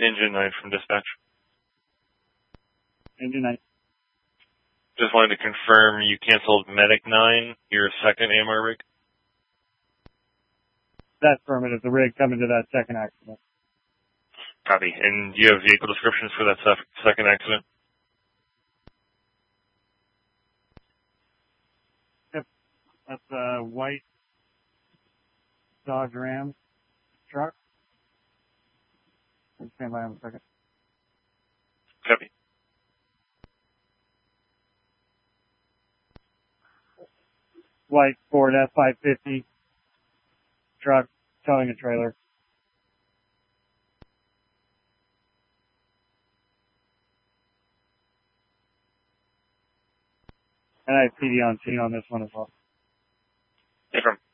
Engine 9 from dispatch. Engine 9. Just wanted to confirm you canceled Medic 9, your second AMR rig? That's affirmative. The rig coming to that second accident. Copy. And do you have vehicle descriptions for that second accident? Yep. That's a white Dodge Ram truck. Stand by on a second. Copy. White Ford F-550 truck towing a trailer. And I have PD on scene on this one as well. Affirm.